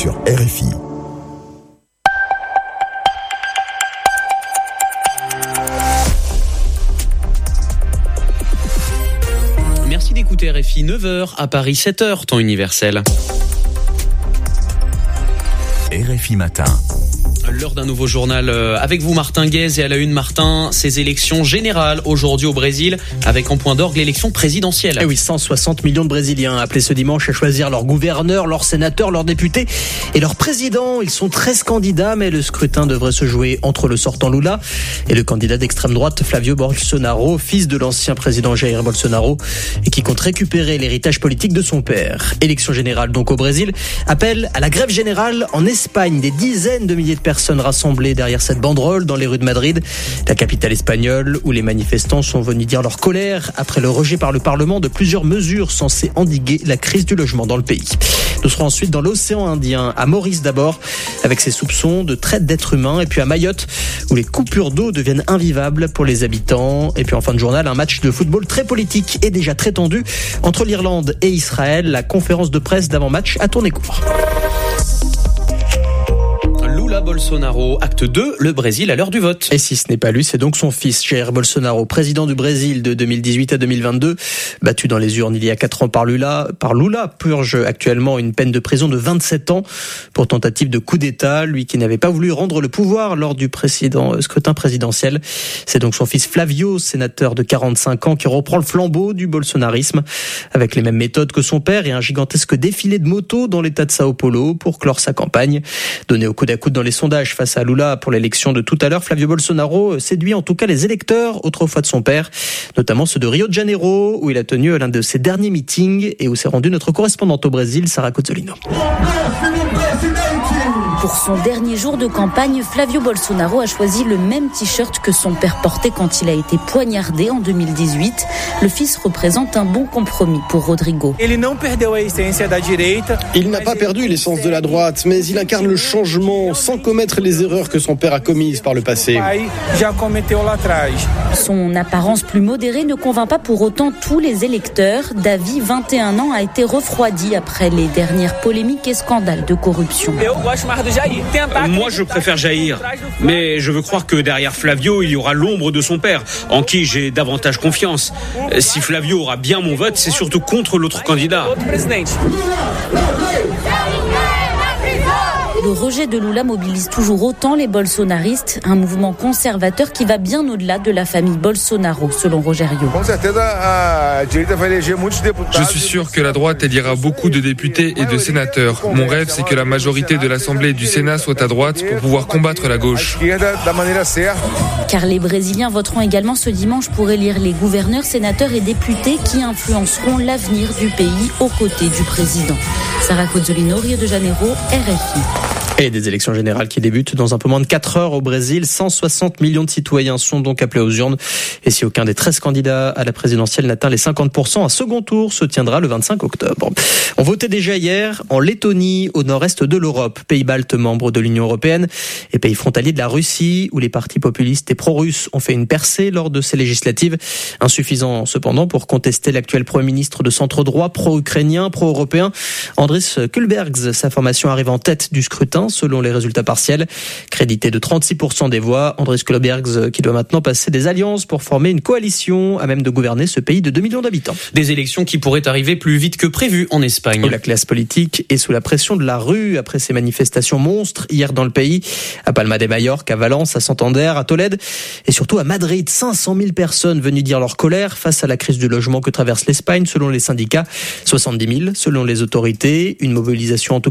sur RFI. Merci d'écouter RFI, 9h à Paris, 7h, temps universel. RFI Matin. L'heure d'un nouveau journal avec vous, Martin Guez, et à la une, Martin, ces élections générales aujourd'hui au Brésil, avec en point d'orgue l'élection présidentielle. Et oui, 160 millions de Brésiliens appelés ce dimanche à choisir leur gouverneur, leurs sénateurs, leurs députés et leurs présidents. Ils sont 13 candidats, mais le scrutin devrait se jouer entre le sortant Lula et le candidat d'extrême droite Flavio Bolsonaro, fils de l'ancien président Jair Bolsonaro, et qui compte récupérer l'héritage politique de son père. Élection générale donc au Brésil, appel à la grève générale en Espagne. Des dizaines de milliers de personnes rassemblées derrière cette banderole dans les rues de Madrid, la capitale espagnole, où les manifestants sont venus dire leur colère après le rejet par le Parlement de plusieurs mesures censées endiguer la crise du logement dans le pays. Nous serons ensuite dans l'océan Indien, à Maurice d'abord, avec ses soupçons de traite d'êtres humains, et puis à Mayotte, où les coupures d'eau deviennent invivables pour les habitants. Et puis en fin de journal, un match de football très politique et déjà très tendu entre l'Irlande et Israël. La conférence de presse d'avant-match a tourné court. Bolsonaro, acte 2, le Brésil à l'heure du vote. Et si ce n'est pas lui, c'est donc son fils, Jair Bolsonaro, président du Brésil de 2018 à 2022, battu dans les urnes il y a 4 ans par Lula, purge actuellement une peine de prison de 27 ans pour tentative de coup d'État, lui qui n'avait pas voulu rendre le pouvoir lors du précédent scrutin présidentiel. C'est donc son fils Flavio, sénateur de 45 ans, qui reprend le flambeau du bolsonarisme, avec les mêmes méthodes que son père et un gigantesque défilé de motos dans l'état de Sao Paulo pour clore sa campagne. Donné au coude à coude dans les sondages face à Lula pour l'élection de tout à l'heure, Flavio Bolsonaro séduit en tout cas les électeurs autrefois de son père, notamment ceux de Rio de Janeiro, où il a tenu l'un de ses derniers meetings et où s'est rendue notre correspondante au Brésil, Sarah Cozzolino. Pour son dernier jour de campagne, Flavio Bolsonaro a choisi le même t-shirt que son père portait quand il a été poignardé en 2018. Le fils représente un bon compromis pour Rodrigo. Il n'a pas perdu l'essence de la droite, mais il incarne le changement sans commettre les erreurs que son père a commises par le passé. Son apparence plus modérée ne convainc pas pour autant tous les électeurs. Davi, 21 ans, a été refroidi après les dernières polémiques et scandales de corruption. Moi, je préfère Jair, mais je veux croire que derrière Flavio, il y aura l'ombre de son père, en qui j'ai davantage confiance. Si Flavio aura bien mon vote, c'est surtout contre l'autre candidat. Le rejet de Lula mobilise toujours autant les bolsonaristes, un mouvement conservateur qui va bien au-delà de la famille Bolsonaro, selon Rogério. Je suis sûr que la droite éliera beaucoup de députés et de sénateurs. Mon rêve, c'est que la majorité de l'Assemblée et du Sénat soit à droite pour pouvoir combattre la gauche. Car les Brésiliens voteront également ce dimanche pour élire les gouverneurs, sénateurs et députés qui influenceront l'avenir du pays aux côtés du président. Sarah Cozzolino, Rio de Janeiro, RFI. Et des élections générales qui débutent dans un peu moins de 4 heures au Brésil. 160 millions de citoyens sont donc appelés aux urnes. Et si aucun des 13 candidats à la présidentielle n'atteint les 50%, un second tour se tiendra le 25 octobre. On votait déjà hier en Lettonie, au nord-est de l'Europe, pays baltes membres de l'Union européenne et pays frontalier de la Russie, où les partis populistes et pro-russes ont fait une percée lors de ces législatives. Insuffisant cependant pour contester l'actuel Premier ministre de centre-droit, pro-ukrainien, pro-européen, Andris Kulbergs. Sa formation arrive en tête du scrutin selon les résultats partiels. Crédité de 36% des voix, Andris Kulbergs qui doit maintenant passer des alliances pour former une coalition à même de gouverner ce pays de 2 millions d'habitants. Des élections qui pourraient arriver plus vite que prévu en Espagne. La classe politique est sous la pression de la rue après ces manifestations monstres hier dans le pays, à Palma de Mallorca, à Valence, à Santander, à Tolède et surtout à Madrid. 500 000 personnes venues dire leur colère face à la crise du logement que traverse l'Espagne selon les syndicats, 70 000 selon les autorités. Une mobilisation en tout